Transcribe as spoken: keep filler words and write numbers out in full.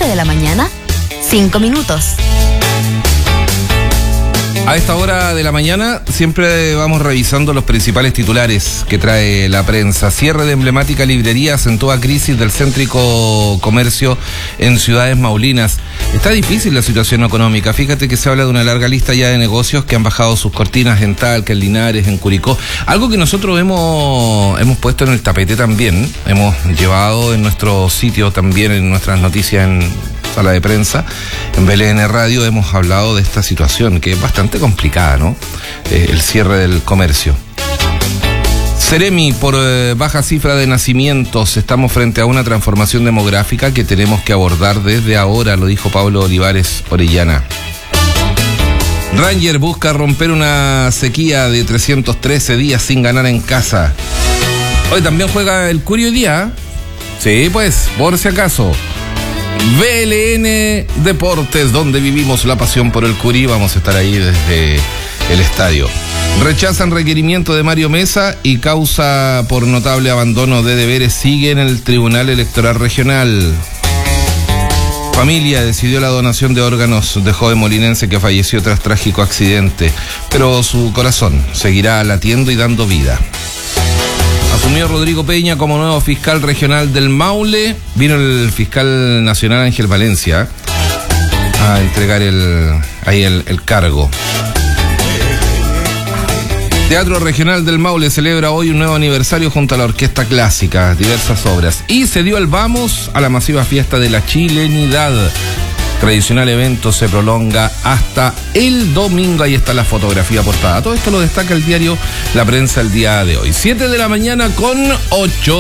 de la mañana, cinco minutos. A esta hora de la mañana siempre vamos revisando los principales titulares que trae la prensa. Cierre de emblemática librería acentúa crisis del céntrico comercio en ciudades maulinas. Está difícil la situación económica. Fíjate que se habla de una larga lista ya de negocios que han bajado sus cortinas en Talca, en Linares, en Curicó. Algo que nosotros hemos, hemos puesto en el tapete también. Hemos llevado en nuestro sitio también, en nuestras noticias en sala de prensa, en B L N Radio hemos hablado de esta situación que es bastante complicada, ¿no? Eh, el cierre del comercio. Ceremi, por eh, baja cifra de nacimientos, estamos frente a una transformación demográfica que tenemos que abordar desde ahora, lo dijo Pablo Olivares Orellana. Ranger busca romper una sequía de trescientos trece días sin ganar en casa. Hoy también juega el Curi hoy día. Sí, pues, por si acaso. B L N Deportes, donde vivimos la pasión por el Curi. Vamos a estar ahí desde el estadio. Rechazan requerimiento de Mario Mesa y causa por notable abandono de deberes sigue en el Tribunal Electoral Regional. Familia decidió la donación de órganos de joven molinense que falleció tras trágico accidente, pero su corazón seguirá latiendo y dando vida. Asumió Rodrigo Peña como nuevo fiscal regional del Maule. Vino el fiscal nacional Ángel Valencia a entregar el, ahí el, el cargo. Teatro Regional del Maule celebra hoy un nuevo aniversario junto a la Orquesta Clásica, diversas obras. Y se dio el vamos a la masiva fiesta de la chilenidad. Tradicional evento se prolonga hasta el domingo. Ahí está la fotografía portada. Todo esto lo destaca el diario La Prensa el día de hoy. siete de la mañana con ocho.